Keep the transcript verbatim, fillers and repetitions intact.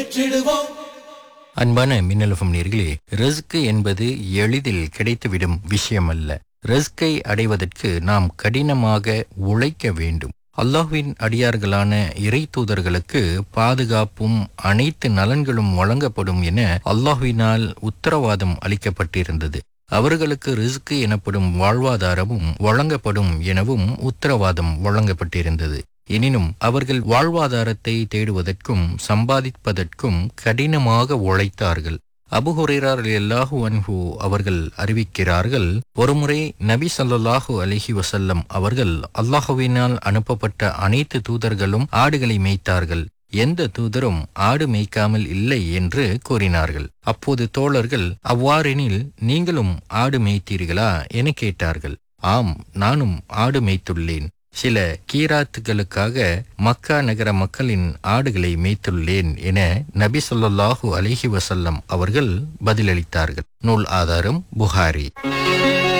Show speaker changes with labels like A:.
A: அன்பான மின்னலஃபம் நேயர்களே, ரிஸ்க் என்பது எளிதில் கிடைத்துவிடும் விஷயம் அல்ல. ரிஸ்கை அடைவதற்கு நாம் கடினமாக உழைக்க வேண்டும். அல்லாஹ்வின் அடியார்களான இறை தூதர்களுக்கு பாதுகாப்பும் அனைத்து நலன்களும் வழங்கப்படும் என அல்லாஹ்வினால் உத்தரவாதம் அளிக்கப்பட்டிருந்தது. அவர்களுக்கு ரிஸ்க் எனப்படும் வாழ்வாதாரமும் வழங்கப்படும் எனவும் உத்தரவாதம் வழங்கப்பட்டிருந்தது. எனினும் அவர்கள் வாழ்வாதாரத்தை தேடுவதற்கும் சம்பாதிப்பதற்கும் கடினமாக உழைத்தார்கள். அபூ ஹுரைரா ரலியல்லாஹு அன்ஹு அவர்கள் அறிவிக்கிறார்கள், ஒருமுறை நபி ஸல்லல்லாஹு அலைஹி வஸல்லம் அவர்கள் அல்லாஹ்வினால் அனுப்பப்பட்ட அனைத்து தூதர்களும் ஆடுகளை மேய்த்தார்கள், எந்த தூதரும் ஆடு மேய்க்காமல் இல்லை என்று கூறினார்கள். அப்போது தோழர்கள், அவ்வாறெனில் நீங்களும் ஆடு மேய்த்தீர்களா என கேட்டார்கள். ஆம், நானும் ஆடு மேய்த்துள்ளேன். சில கீராத்துகளுக்காக மக்கா நகர மக்களின் ஆடுகளை மேய்த்துள்ளேன் என நபி ஸல்லல்லாஹு அலைஹி வஸல்லம் அவர்கள் பதிலளித்தார்கள். நூல் ஆதாரம் புகாரி.